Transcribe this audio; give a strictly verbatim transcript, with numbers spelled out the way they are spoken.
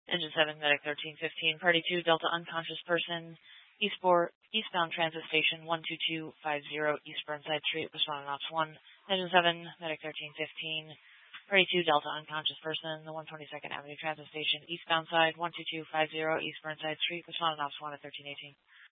Engine seven, Medic thirteen fifteen, Party two, Delta unconscious person, Eastboard, eastbound transit station one two two five zero, East Burnside Street, responding Ops one. Engine seven, Medic thirteen fifteen, Party two, Delta unconscious person, the one twenty-second Avenue transit station, eastbound side one two two five zero, East Burnside Street, responding Ops one at thirteen eighteen.